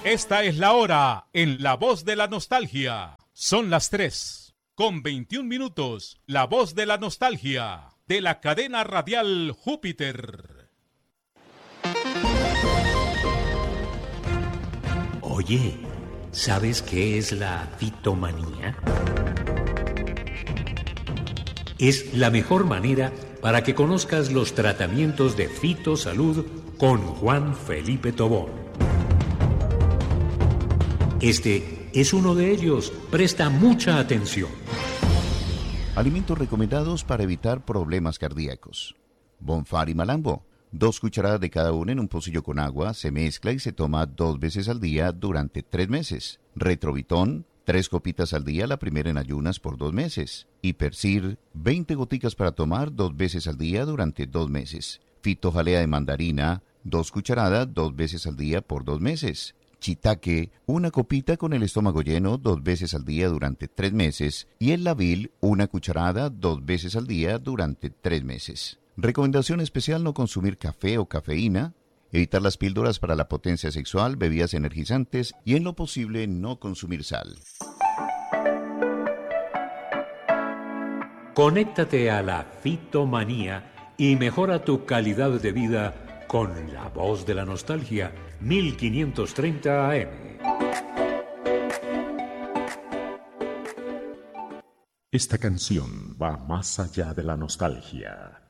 Esta es la hora en La Voz de la Nostalgia. Son las 3:21. La Voz de la Nostalgia, de la cadena radial Júpiter. Oye, ¿sabes qué es la fitomanía? Es la mejor manera para que conozcas los tratamientos de fitosalud con Juan Felipe Tobón. Este es uno de ellos. Presta mucha atención. Alimentos recomendados para evitar problemas cardíacos. Bonfar y malambo. 2 cucharadas de cada una en un pocillo con agua, se mezcla y se toma 2 veces al día durante 3 meses. Retrovitón, 3 copitas al día, la primera en ayunas por 2 meses. Hipercir, 20 goticas para tomar 2 veces al día durante 2 meses. Fitojalea de mandarina, 2 cucharadas 2 veces al día por 2 meses. Chitaque, 1 copita con el estómago lleno 2 veces al día durante 3 meses. Y el lavil, 1 cucharada 2 veces al día durante 3 meses. Recomendación especial: no consumir café o cafeína, evitar las píldoras para la potencia sexual, bebidas energizantes y en lo posible no consumir sal. Conéctate a la fitomanía y mejora tu calidad de vida con La Voz de la Nostalgia, 1530 AM. Esta canción va más allá de la nostalgia.